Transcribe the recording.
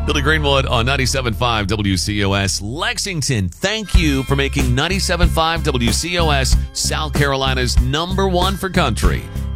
Billy Greenwood on 97.5 WCOS. Lexington, thank you for making 97.5 WCOS South Carolina's #1 for country.